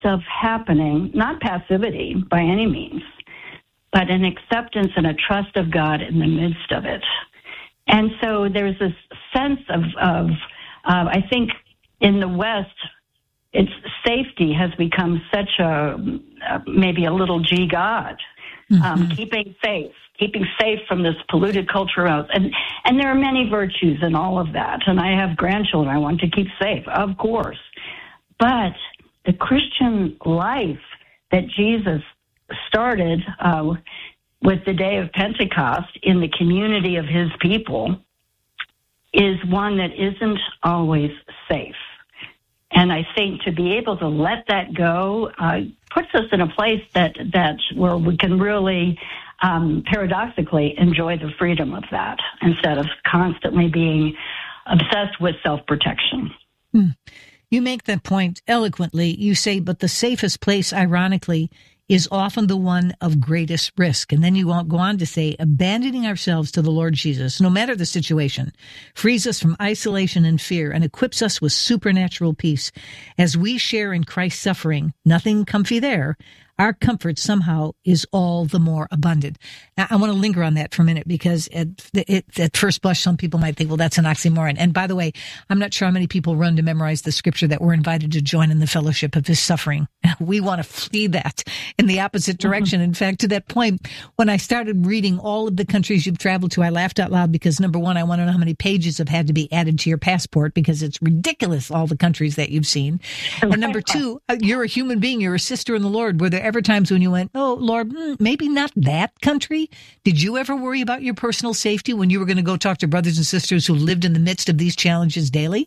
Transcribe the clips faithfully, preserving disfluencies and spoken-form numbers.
stuff happening, not passivity by any means, but an acceptance and a trust of God in the midst of it. And so there's this sense of, of uh, I think in the West, it's safety has become such a, uh, maybe a little G God, mm-hmm. um, keeping safe, keeping safe from this polluted culture. And, and there are many virtues in all of that. And I have grandchildren I want to keep safe, of course. But the Christian life that Jesus started uh, with the day of Pentecost in the community of his people is one that isn't always safe. And I think to be able to let that go uh, puts us in a place that, that where we can really, um, paradoxically, enjoy the freedom of that instead of constantly being obsessed with self-protection. Hmm. You make that point eloquently. You say, but the safest place, ironically, is often the one of greatest risk. And then you go on to say, abandoning ourselves to the Lord Jesus, no matter the situation, frees us from isolation and fear and equips us with supernatural peace. As we share in Christ's suffering, nothing comfy there, our comfort somehow is all the more abundant. Now, I want to linger on that for a minute because at, it, at first blush, some people might think, well, that's an oxymoron. And by the way, I'm not sure how many people run to memorize the scripture that we're invited to join in the fellowship of his suffering. We want to flee that in the opposite direction. Mm-hmm. In fact, to that point, when I started reading all of the countries you've traveled to, I laughed out loud because, number one, I want to know how many pages have had to be added to your passport because it's ridiculous, all the countries that you've seen. And number two, you're a human being. You're a sister in the Lord. Were there ever times when you went, oh, Lord, maybe not that country? Did you ever worry about your personal safety when you were going to go talk to brothers and sisters who lived in the midst of these challenges daily?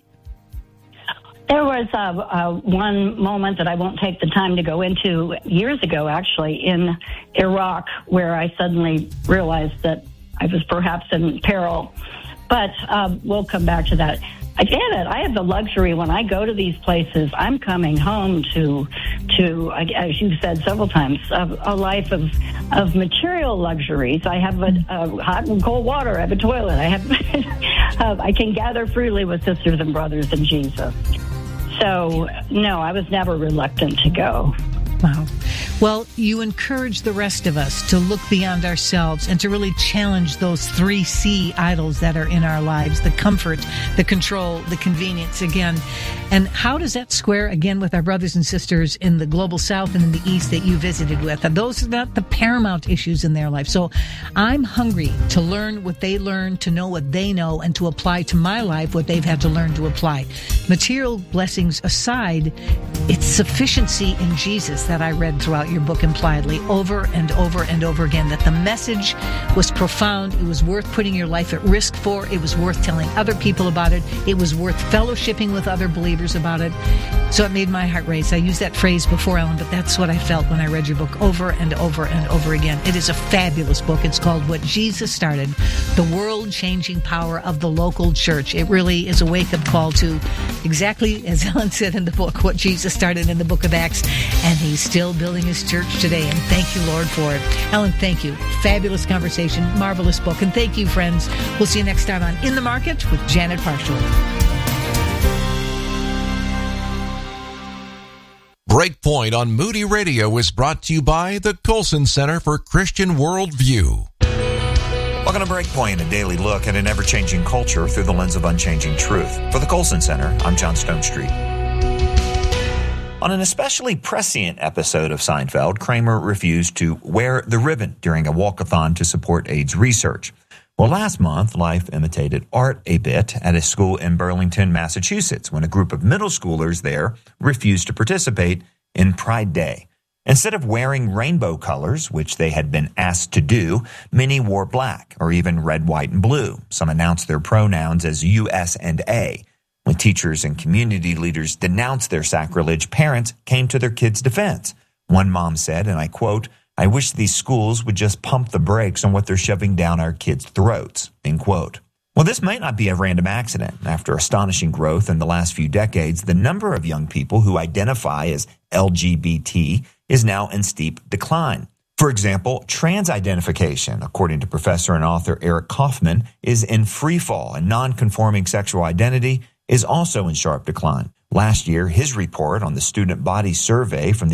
There was uh, uh, one moment that I won't take the time to go into years ago, actually, in Iraq, where I suddenly realized that I was perhaps in peril. But uh, we'll come back to that. I get it. I have the luxury when I go to these places, I'm coming home to, to as you've said several times, a, a life of of material luxuries. I have a, a hot and cold water. I have a toilet. I have uh, I can gather freely with sisters and brothers in Jesus. So, no, I was never reluctant to go. Wow. Well, you encourage the rest of us to look beyond ourselves and to really challenge those three C idols that are in our lives, the comfort, the control, the convenience again. And how does that square again with our brothers and sisters in the global south and in the east that you visited with? And those are not the paramount issues in their life. So I'm hungry to learn what they learn, to know what they know, and to apply to my life what they've had to learn to apply. Material blessings aside, it's sufficiency in Jesus that I read throughout your book impliedly over and over and over again, that the message was profound. It was worth putting your life at risk for. It was worth telling other people about it. It was worth fellowshipping with other believers about it. So it made my heart race. I used that phrase before, Ellen, but that's what I felt when I read your book over and over and over again. It is a fabulous book. It's called What Jesus Started, the world-changing power of the local church. It really is a wake-up call to exactly, as Ellen said in the book, what Jesus started in the book of Acts, and he's still building his church today, and thank you, Lord, for it. Ellen, thank you. Fabulous conversation, marvelous book, and thank you, friends. We'll see you next time on In the Market with Janet Parshall. Breakpoint on Moody Radio is brought to you by the Colson Center for Christian Worldview. Welcome to Breakpoint, a daily look at an ever-changing culture through the lens of unchanging truth. For the Colson Center, I'm John Stonestreet. On an especially prescient episode of Seinfeld, Kramer refused to wear the ribbon during a walkathon to support AIDS research. Well, last month, life imitated art a bit at a school in Burlington, Massachusetts, when a group of middle schoolers there refused to participate in Pride Day. Instead of wearing rainbow colors, which they had been asked to do, many wore black or even red, white, and blue. Some announced their pronouns as U S and A. When teachers and community leaders denounced their sacrilege, parents came to their kids' defense. One mom said, and I quote, "I wish these schools would just pump the brakes on what they're shoving down our kids' throats," end quote. Well, this might not be a random accident. After astonishing growth in the last few decades, the number of young people who identify as L G B T is now in steep decline. For example, trans identification, according to professor and author Eric Kaufman, is in free fall, and non-conforming sexual identity is also in sharp decline. Last year, his report on the student body survey from the